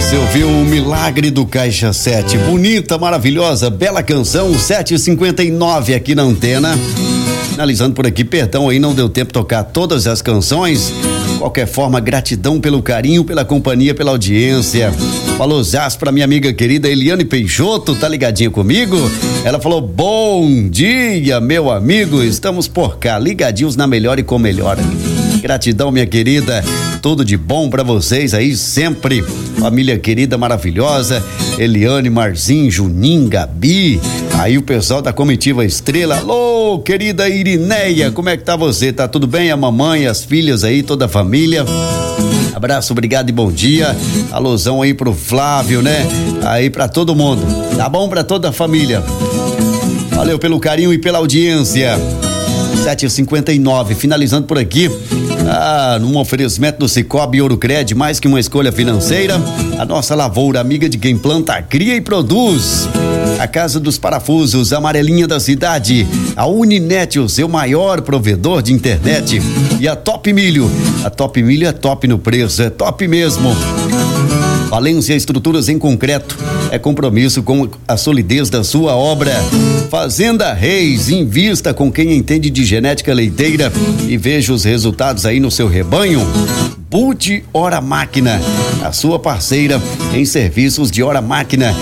Você ouviu o Milagre do Caixa 7. Bonita, maravilhosa, bela canção, 7h59 aqui na antena. Finalizando por aqui, perdão aí, não deu tempo de tocar todas as canções. De qualquer forma, gratidão pelo carinho, pela companhia, pela audiência. Falou zás pra minha amiga querida Eliane Peixoto, tá ligadinha comigo? Ela falou: bom dia, meu amigo, estamos por cá, ligadinhos na melhor e com melhor. Gratidão, minha querida, tudo de bom pra vocês aí sempre. Família querida, maravilhosa, Eliane, Marzinho, Juninho, Gabi, aí o pessoal da comitiva Estrela. Alô, querida Irineia, como é que tá você? Tá tudo bem? A mamãe, as filhas aí, toda a família? Abraço, obrigado e bom dia. Alôzão aí pro Flávio, né? Aí pra todo mundo, tá bom? Pra toda a família. Valeu pelo carinho e pela audiência. 7h59, finalizando por aqui. Num oferecimento do Cicobi Ourocred, mais que uma escolha financeira, a nossa lavoura, amiga de quem planta, cria e produz. A Casa dos Parafusos, amarelinha da cidade. A Uninet, o seu maior provedor de internet. E a Top Milho. A Top Milho é top no preço, é top mesmo. Valência Estruturas em Concreto. É compromisso com a solidez da sua obra. Fazenda Reis, invista com quem entende de genética leiteira e veja os resultados aí no seu rebanho. Bute Hora Máquina, a sua parceira em serviços de hora máquina.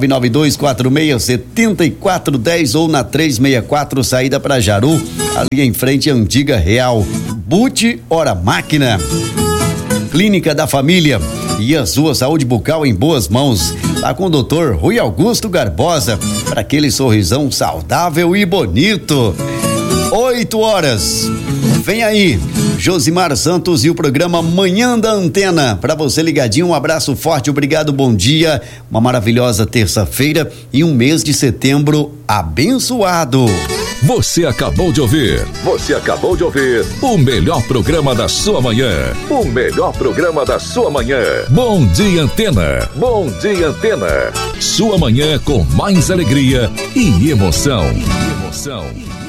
992467410 ou na 364, saída para Jaru, ali em frente à Antiga Real. Bute Hora Máquina. Clínica da Família e a sua saúde bucal em boas mãos. Lá com o Dr. Rui Augusto Garbosa, para aquele sorrisão saudável e bonito. 8h. Vem aí, Josimar Santos e o programa Manhã da Antena. Para você ligadinho, um abraço forte, obrigado, bom dia. Uma maravilhosa terça-feira e um mês de setembro abençoado. Você acabou de ouvir o melhor programa da sua manhã. O melhor programa da sua manhã. Bom dia, Antena. Bom dia, Antena. Sua manhã com mais alegria e emoção.